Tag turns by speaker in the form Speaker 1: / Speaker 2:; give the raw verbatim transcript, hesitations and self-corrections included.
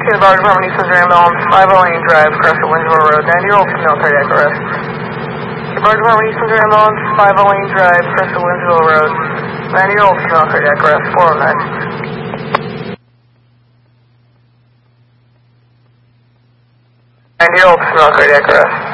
Speaker 1: to the Barge Department, East Missouri Ambulance, five oh Lane Drive, Crest of Winsboro Road, ninety-year-old female cardiac arrest. The Barge Department, East Missouri Ambulance, five oh Lane Drive, Crest of Winsboro Road, ninety-year-old female cardiac arrest, four oh nine. ninety-year-old female cardiac arrest.